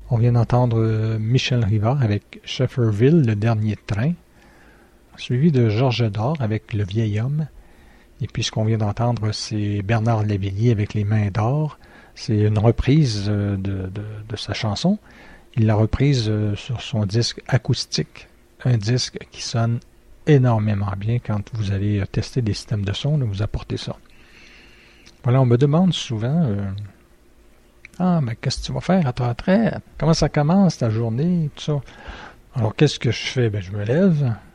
On vient d'entendre Michel Rivard avec Shefferville, le dernier train, suivi de Georges Dor avec Le vieil homme. Et puis ce qu'on vient d'entendre, c'est Bernard Lavilliers avec Les mains d'or. C'est une reprise de sa chanson. Il l'a reprise sur son disque acoustique, un disque qui sonne énormément bien quand vous allez tester des systèmes de son, là, vous apportez ça. Voilà, on me demande souvent mais qu'est-ce que tu vas faire à ta retraite? Comment ça commence ta journée? Tout ça. Alors, qu'est-ce que je fais? Je me lève,